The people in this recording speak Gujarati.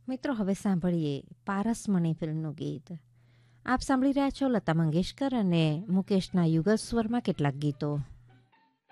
મિત્રો હવે સાંભળીએ પારસમણી ફિલ્મનું ગીત. આપ સાંભળી રહ્યા છો લતા મંગેશકર અને મુકેશના યુગલ સ્વરમાં કેટલાક ગીતો.